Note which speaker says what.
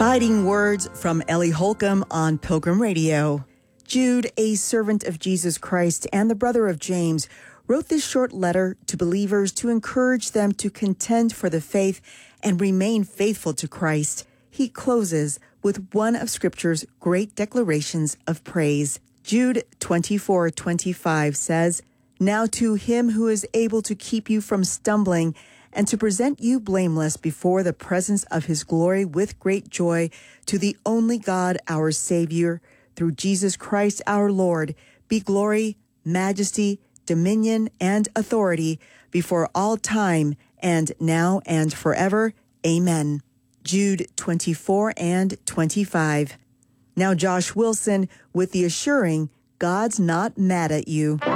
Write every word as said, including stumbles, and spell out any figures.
Speaker 1: Fighting words from Ellie Holcomb on Pilgrim Radio. Jude, a servant of Jesus Christ and the brother of James, wrote this short letter to believers to encourage them to contend for the faith and remain faithful to Christ. He closes with one of Scripture's great declarations of praise. Jude twenty-four twenty-five says, "Now to him who is able to keep you from stumbling and to present you blameless before the presence of his glory with great joy, to the only God our Savior, through Jesus Christ our Lord, be glory, majesty, dominion, and authority before all time, and now and forever. Amen." Jude twenty-four and twenty-five. Now Josh Wilson with the assuring, God's not mad at you.